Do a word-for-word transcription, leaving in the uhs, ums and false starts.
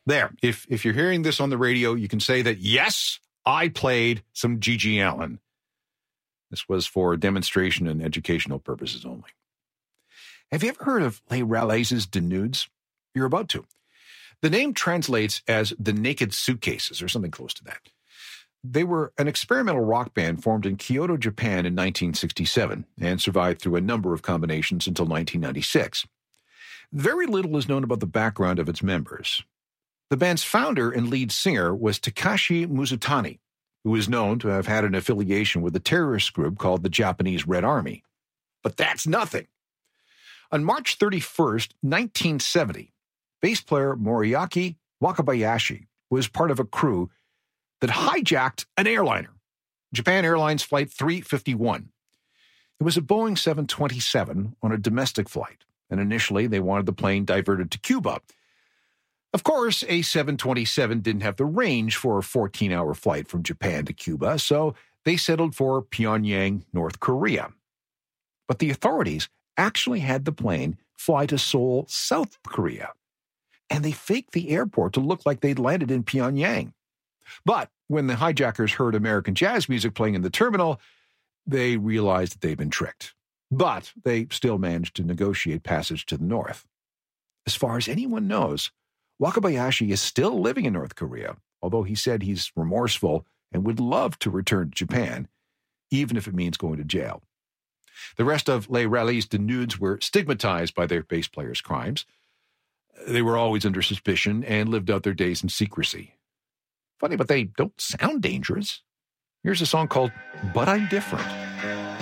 There, if if you're hearing this on the radio, you can say that, yes, I played some G G Allin. This was for demonstration and educational purposes only. Have you ever heard of Les Ralaises de Nudes? You're about to. The name translates as the Naked Suitcases, or something close to that. They were an experimental rock band formed in Kyoto, Japan in nineteen sixty-seven and survived through a number of combinations until nineteen ninety-six. Very little is known about the background of its members. The band's founder and lead singer was Takashi Mizutani, who is known to have had an affiliation with a terrorist group called the Japanese Red Army. But that's nothing. On March thirty-first, nineteen seventy, bass player Moriaki Wakabayashi was part of a crew that hijacked an airliner, Japan Airlines Flight three fifty-one. It was a Boeing seven twenty-seven on a domestic flight, and initially they wanted the plane diverted to Cuba. Of course, a seven twenty-seven didn't have the range for a fourteen-hour flight from Japan to Cuba, so they settled for Pyongyang, North Korea. But the authorities actually had the plane fly to Seoul, South Korea, and they faked the airport to look like they'd landed in Pyongyang. But when the hijackers heard American jazz music playing in the terminal, they realized that they'd been tricked. But they still managed to negotiate passage to the north. As far as anyone knows, Wakabayashi is still living in North Korea, although he said he's remorseful and would love to return to Japan, even if it means going to jail. The rest of Les Ralaises de Nudes were stigmatized by their bass player's crimes. They were always under suspicion and lived out their days in secrecy. Funny, but they don't sound dangerous. Here's a song called But I'm Different.